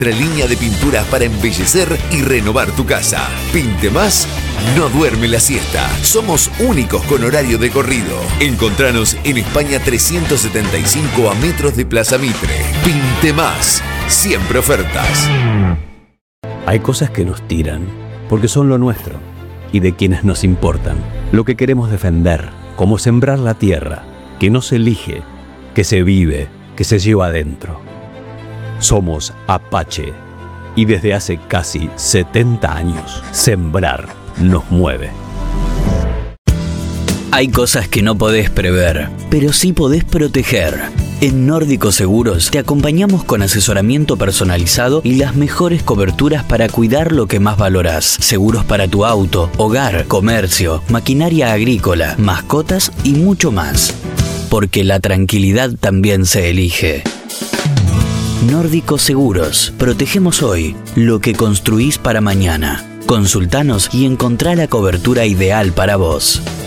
Nuestra línea de pinturas para embellecer y renovar tu casa. Pinte Más no duerme la siesta. Somos únicos con horario de corrido. Encontranos en España 375 a metros de Plaza Mitre. Pinte Más. Siempre ofertas. Hay cosas que nos tiran porque son lo nuestro y de quienes nos importan. Lo que queremos defender, como sembrar la tierra, que no se elige, que se vive, que se lleva adentro. Somos Apache y desde hace casi 70 años, sembrar nos mueve. Hay cosas que no podés prever, pero sí podés proteger. En Nórdico Seguros te acompañamos con asesoramiento personalizado y las mejores coberturas para cuidar lo que más valorás. Seguros para tu auto, hogar, comercio, maquinaria agrícola, mascotas y mucho más. Porque la tranquilidad también se elige. Nórdico Seguros. Protegemos hoy lo que construís para mañana. Consultanos y encontrá la cobertura ideal para vos.